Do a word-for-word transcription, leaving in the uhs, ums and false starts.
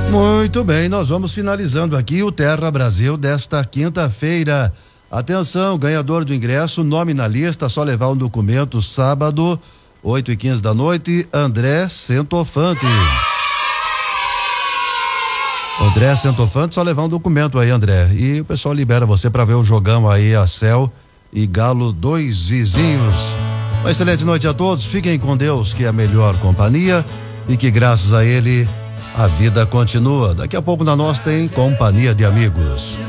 Muito bem, nós vamos finalizando aqui o Terra Brasil desta quinta-feira. Atenção, ganhador do ingresso, nome na lista, só levar um documento sábado, oito e quinze da noite, André Centofante. André Centofante, só levar um documento aí, André. E o pessoal libera você para ver o jogão aí, a Céu e Galo, dois vizinhos. Uma excelente noite a todos, fiquem com Deus, que é a melhor companhia e que graças a ele a vida continua. Daqui a pouco na nossa tem Companhia de Amigos.